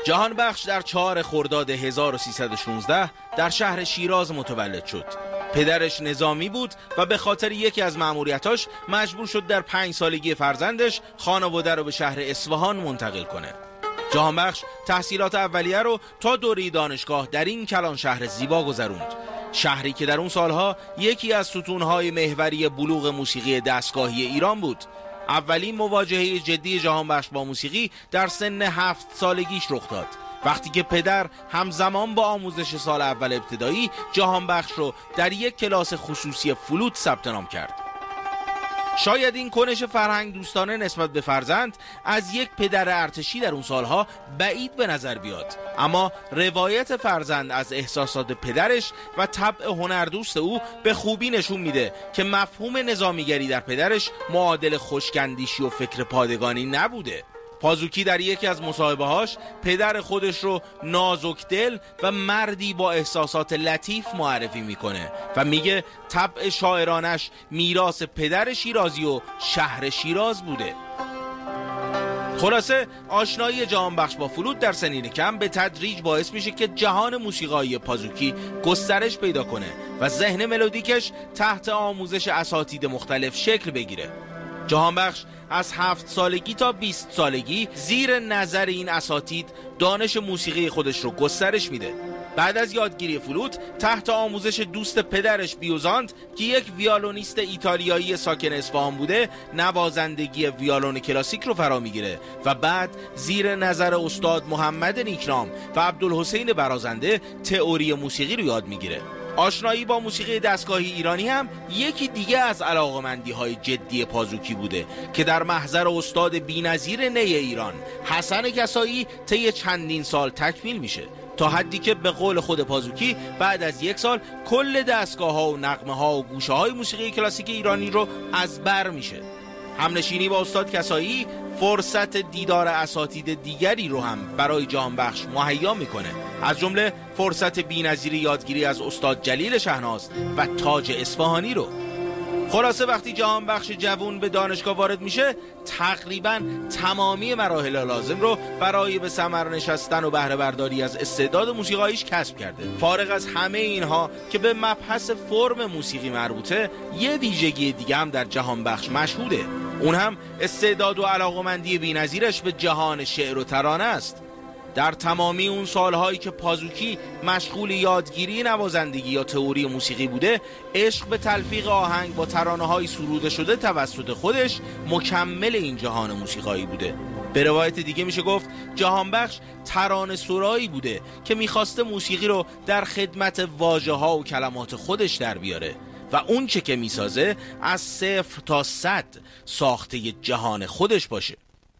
جهانبخش در 4 خرداد 1316 در شهر شیراز متولد شد. پدرش نظامی بود و به خاطر یکی از مأموریتاش مجبور شد در 5 سالگی فرزندش خانواده رو به شهر اصفهان منتقل کنه. جهانبخش تحصیلات اولیه رو تا دوره دانشگاه در این کلان شهر زیبا گذروند، شهری که در اون سالها یکی از ستونهای محوری بلوغ موسیقی دستگاهی ایران بود. اولین مواجهه جدی جهانبخش با موسیقی در سن 7 سالگیش رخ داد، وقتی که پدر همزمان با آموزش سال اول ابتدایی جهانبخش رو در یک کلاس خصوصی فلوت ثبت نام کرد. شاید این کنش فرهنگ دوستانه نسبت به فرزند از یک پدر ارتشی در اون سالها بعید به نظر بیاد، اما روایت فرزند از احساسات پدرش و طبع هنردوست او به خوبی نشون میده که مفهوم نظامیگری در پدرش معادل خشک‌اندیشی و فکر پادگانی نبوده. پازوکی در یکی از مصاحبه‌هاش پدر خودش رو نازکدل و مردی با احساسات لطیف معرفی میکنه و میگه طبع شاعرانش میراث پدر شیرازی و شهر شیراز بوده. خلاصه آشنایی جهانبخش با فلوت در سنین کم به تدریج باعث میشه که جهان موسیقایی پازوکی گسترش پیدا کنه و ذهن ملودیکش تحت آموزش اساتید مختلف شکل بگیره. جهانبخش از 7 سالگی تا 20 سالگی زیر نظر این اساتید دانش موسیقی خودش رو گسترش میده. بعد از یادگیری فلوت تحت آموزش دوست پدرش بیوزانت که یک ویالونیست ایتالیایی ساکن اصفهان بوده، نوازندگی ویالون کلاسیک رو فرا میگیره و بعد زیر نظر استاد محمد نیکنام و عبدالحسین برازنده تئوری موسیقی رو یاد میگیره. آشنایی با موسیقی دستگاهی ایرانی هم یکی دیگه از علاقه‌مندی‌های جدی پازوکی بوده که در محضر استاد بی‌نظیر نی ایران حسن کسایی طی چندین سال تکمیل میشه، تا حدی که به قول خود پازوکی بعد از 1 سال کل دستگاه‌ها و نغمه‌ها و گوشه‌های موسیقی کلاسیک ایرانی رو از بر میشه. همنشینی با استاد کسایی فرصت دیدار اساتید دیگری رو هم برای جهانبخش مهیا میکنه، از جمله فرصت بی‌نظیر یادگیری از استاد جلیل شهناز و تاج اصفهانی رو. خلاصه وقتی جهانبخش جوون به دانشگاه وارد میشه تقریبا تمامی مراحل لازم رو برای به ثمر نشستن و بهره برداری از استعداد موسیقاییش کسب کرده. فارغ از همه اینها که به مبحث فرم موسیقی مربوطه، یه ویژگی دیگه هم در جهانبخش مشهوده، اون هم استعداد و علاقمندی بی‌نظیرش به جهان شعر و ترانه است. در تمامی اون سالهایی که پازوکی مشغول یادگیری نوازندگی یا تئوری موسیقی بوده، عشق به تلفیق آهنگ با ترانه‌های سروده شده توسط خودش مکمل این جهان موسیقایی بوده. به روایت دیگه میشه گفت جهانبخش ترانه سرایی بوده که میخواسته موسیقی رو در خدمت واژه‌ها و کلمات خودش در بیاره و اون چه که میسازه از 0 تا 100 ساخته جهان خودش باشه.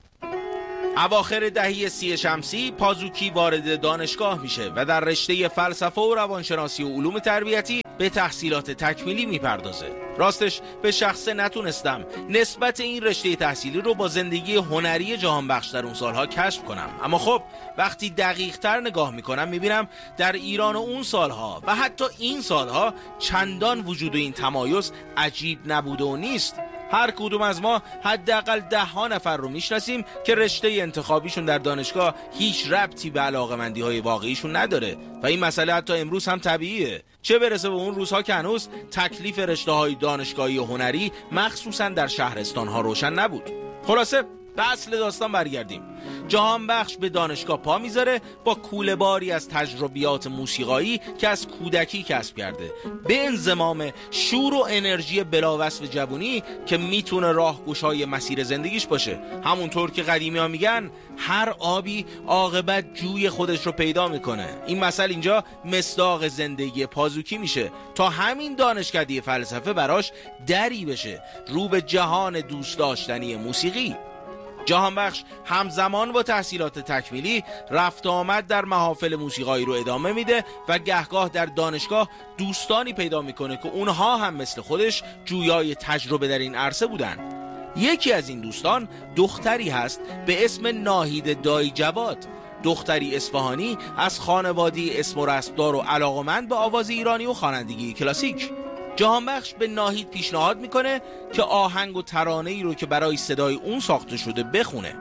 اواخر دهه 30 شمسی پازوکی وارد دانشگاه میشه و در رشته فلسفه و روانشناسی و علوم تربیتی به تحصیلات تکمیلی میپردازه. راستش به شخصه نتونستم نسبت این رشته تحصیلی رو با زندگی هنری جهانبخش در اون سالها کشف کنم، اما خب وقتی دقیق تر نگاه میکنم میبینم در ایران اون سالها و حتی این سالها چندان وجود این تمایز عجیب نبوده و نیست. هر کدوم از ما حداقل 10 نفر رو میشناسیم که رشته انتخابیشون در دانشگاه هیچ ربطی به علاقه‌مندی‌های واقعیشون نداره و این مسئله حتی امروز هم طبیعیه، چه برسه به اون روزها که هنوز تکلیف رشته‌های دانشگاهی و هنری مخصوصا در شهرستان‌ها روشن نبود. خلاصه به اصل داستان برگردیم. جهانبخش به دانشگاه پا میذاره با کوله‌باری از تجربیات موسیقایی که از کودکی کسب کرده، به انضمام شور و انرژی بلاوصف جوونی که میتونه راهگشای مسیر زندگیش باشه. همونطور که قدیمی‌ها میگن هر آبی عاقبت جوی خودش رو پیدا میکنه. این مثل اینجا مصداق زندگی پازوکی میشه تا همین دانشکده فلسفه براش دری بشه رو به جهان دوست داشتنی موسیقی. جهانبخش همزمان با تحصیلات تکمیلی رفت آمد در محافل موسیقایی رو ادامه میده و گهگاه در دانشگاه دوستانی پیدا میکنه که اونها هم مثل خودش جویای تجربه در این عرصه بودن. یکی از این دوستان دختری هست به اسم ناهید دایی جواد، دختری اصفهانی از خانواده‌ای اسم و رسمدار و علاقمند به آواز ایرانی و خوانندگی کلاسیک. جهانبخش به ناهید پیشنهاد میکنه که آهنگ و ترانه‌ای رو که برای صدای اون ساخته شده بخونه.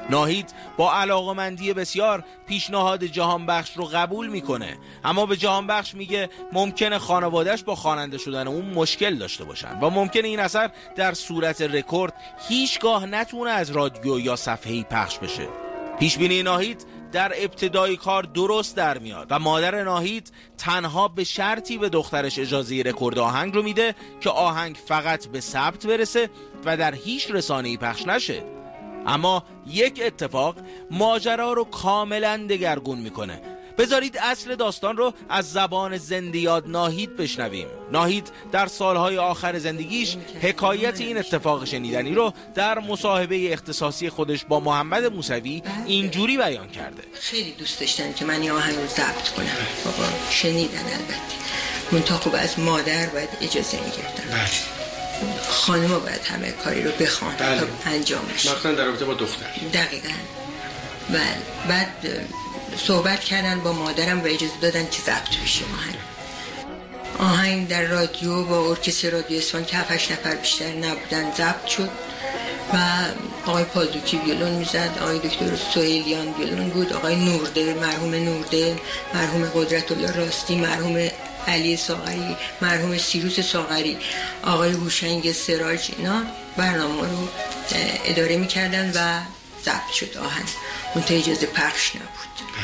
ناهید با علاقه‌مندی بسیار پیشنهاد جهانبخش رو قبول میکنه، اما به جهانبخش میگه ممکنه خانواده‌اش با خواننده شدن اون مشکل داشته باشن و ممکنه این اثر در صورت رکورد هیچگاه نتونه از رادیو یا صفحه‌ای پخش بشه. پیشبینی ناهید در ابتدای کار درست در میاد و مادر ناهید تنها به شرطی به دخترش اجازه رکورد آهنگ رو میده که آهنگ فقط به ثبت برسه و در هیچ رسانه‌ای پخش نشه. اما یک اتفاق ماجرا رو کاملا دگرگون میکنه. بذارید اصل داستان رو از زبان زنده یاد ناهید بشنویم. ناهید در سالهای آخر زندگیش حکایت این اتفاق شنیدنی رو در مصاحبه اختصاصی خودش با محمد موسوی اینجوری بیان کرده: خیلی دوست داشتن که من این آهنگ رو ضبط کنم. بابا شنیدن البته، منتها خب از مادر باید اجازه میگردن. خانم‌ها باید همه کاری رو بخوان تا انجام بشه، مثلا در رابطه با دختر. دقیقاً. بعد صحبت کردن با مادرم و اجازه دادن که ضبط بشه آهنگ در رادیو با ارکستر رادیو اصفهان که 7-8 نفر بیشتر نبودن ضبط شد و آقای پازوکی ویولون میزد، آقای دکتر سهیلیان ویولون بود، آقای نورده، مرحوم نورده، مرحوم قدرت الله راستی، مرحوم علی ساغری، مرحوم سیروس ساغری، آقای هوشنگ سراج، اینا برنامه رو اداره میکردن و ضبط شد آهنگ. منتها اجازه پخش نبود.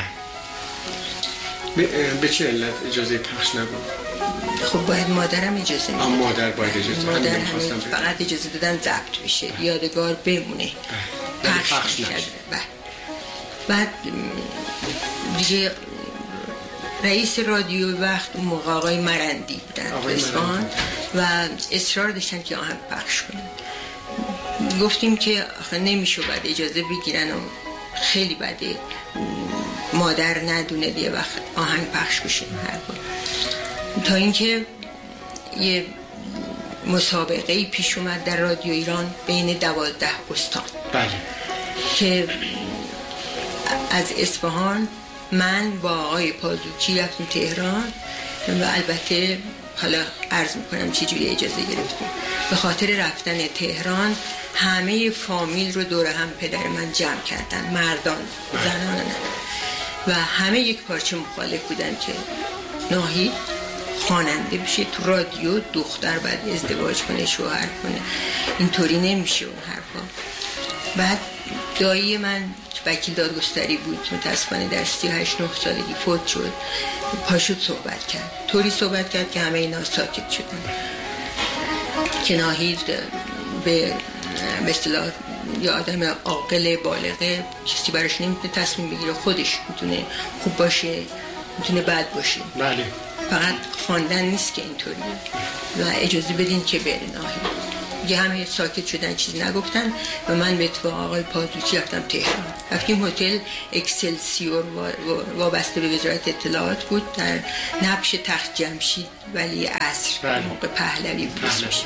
به چه علت اجازه پخش نبود؟ خب باید مادرم اجازه میداد. مادر باید اجازه مادر فقط اجازه دادن ضبط بشه، یادگار بمونه، پخش نشه. بعد دیگه رئیس رادیو وقت اون موقع آقای مرندی بودن اصفهان و اصرار داشتن که آهنگ پخش کنن. گفتیم که آخه نمیشه، باید اجازه بگیرن و خیلی بده مادر ندونه دیگه وقت آهنگ پخش بشه. تا اینکه یه مسابقه پیش اومد در رادیو ایران بین 12 استان. بله. که از اصفهان من با آقای پازوکی رفتیم تهران و البته حالا عرض میکنم چجوری اجازه گرفتیم. به خاطر رفتن تهران همه فامیل رو دور هم پدر من جمع کردن، مردان زنان نه، و همه یک پارچه مخالف بودن که ناهید خواننده بشه تو رادیو، دختر باید ازدواج کنه، شوهر کنه، اینطوری نمیشه اون حرفا. بعد دایی من وکیل دادگستری بود، متاسفانه در 38-39 سالگی فوت شد، پاشوت صحبت کرد، طوری صحبت کرد که همه اینا ساکت شدن که ناهید به اصطلاح یه آدم عاقل بالغه، کسی براش نمیتونه تصمیم بگیره، خودش میتونه خوب باشه میتونه بد باشه. بله. فقط خواندن نیست که اینطوریه و اجازه بدین که بره ناهید. یه همه ساکت شدن، چیزی نگفتن و من به اتفاق آقای پازوکی رفتم تهران. رفتیم هتل اکسلسیور وابسته به وزارت اطلاعات بود در نبش تخت جمشید ولی عصر، موقع پهلوی بود.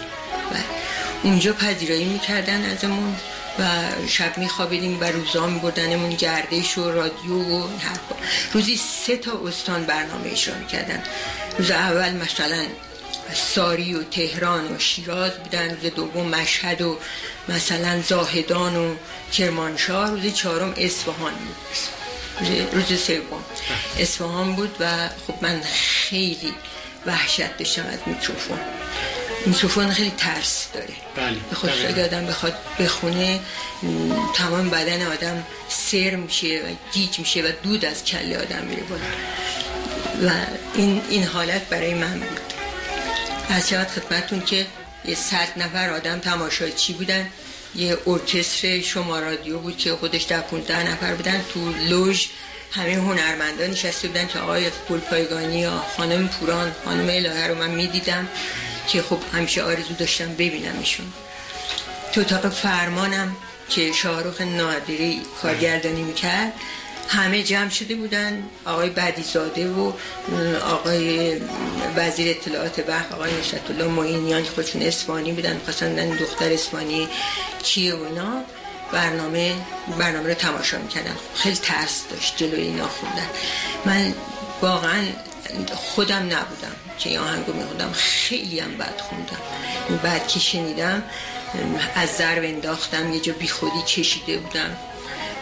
اونجا پذیرایی میکردن ازمون و شب میخوابیدیم و روزا میبردنمون گردش و رادیو و حرفا. روزی 3 استان برنامه اجرا میکردن. روز اول مثلا ساری و تهران و شیراز بودن، روز دوم مشهد و مثلا زاهدان و کرمانشاه، روز 4 اصفهان بود، روز 3 اصفهان بود. و خب من خیلی وحشت داشتم از میکروفون خیلی ترس داره. بله. به خودش اگه آدم بخواد بخونه تمام بدن آدم سر میشه و گیج میشه و دود از کله آدم میره بالا و این حالت برای من بود. از شود خدمتون که 100 نفر آدم تماشاچی بودن، یه ارکستر شما رادیو بود که خودش در 15 نفر بودن. تو لوژ همه هنرمندان نشسته بودن که آقای گلپایگانی یا خانم پوران، خانم الهه رو من میدیدم که خب همیشه آرزو داشتم ببینم ایشون. تو اتاق فرمانم که شاهرخ نادری کارگردانی میکرد همه جمع شده بودن، آقای بدیزاده و آقای وزیر اطلاعات وقت آقای نشأت الله معینیان که خودشون اصفهانی بودن، خواستن این دختر اصفهانی کیه و اینا برنامه رو تماشا میکردن. خیلی ترس داشت جلوی اینا خوندن. من واقعا خودم نبودم که این آهنگو میخوندم، خیلی هم بد خوندم. بعد که شنیدم از ضرب انداختم، یه جا بی خودی کشیده بودم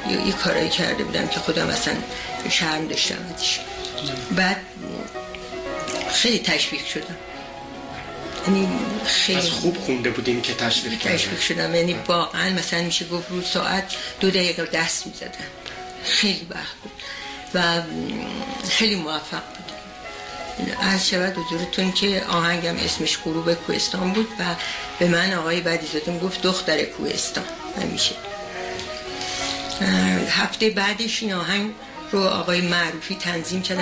یه کارایی کرده بودم که خودم اصلا شرم داشتم ازش. بعد خیلی تشویق شدم، یعنی خیلی از خوب خونده بودین که تشویق شدم، یعنی واقعا مثلا میشه گفت رو ساعت 2 دقیقه دست میزدم. خیلی وقت بود و خیلی موفق بود. عرض شود حضورتون که آهنگم اسمش غروب کوهستان بود و به من آقای بدیزاده گفت دختر کوهستان. همیشه هفته بعدش این آهنگ رو آقای معروفی تنظیم کردن.